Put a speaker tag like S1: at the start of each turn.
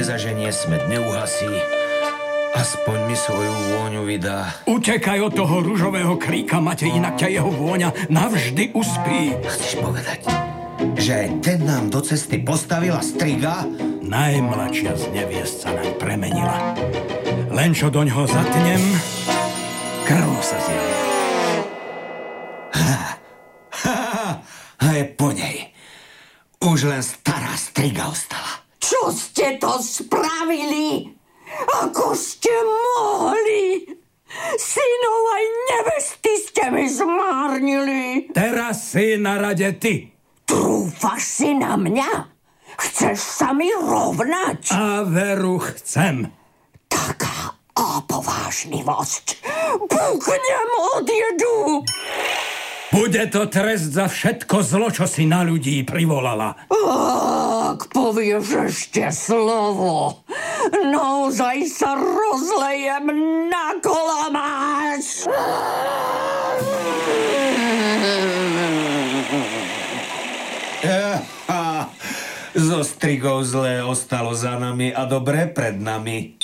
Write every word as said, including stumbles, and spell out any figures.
S1: nezaženie, smet neuhasí. Aspoň mi svoju vôňu vydá.
S2: Utekaj od toho ružového kríka, Matej, inak ťa jeho vôňa navždy uspí.
S1: Chceš povedať, že ten nám do cesty postavila striga?
S2: Najmladšia z neviest sa naň premenila. Len čo doňho zatnem, krv sa zjaví.
S1: Ha, ha, ha, je po nej. Už len stará striga ostala.
S3: Čo ste to spravili? Ako ste mohli? Synov aj nevesty ste mi zmárnili.
S2: Teraz si na rade ty.
S3: Trúfaš si na mňa? Chceš sa mi rovnať?
S2: A veru chcem.
S3: Taká opovážnivosť. Puknem od jedu.
S2: Bude to trest za všetko zlo, čo si na ľudí privolala.
S3: Ak povieš ešte slovo, naozaj sa rozlejem na kolamáč.
S1: Zo strigov zlé ostalo za nami a dobré pred nami.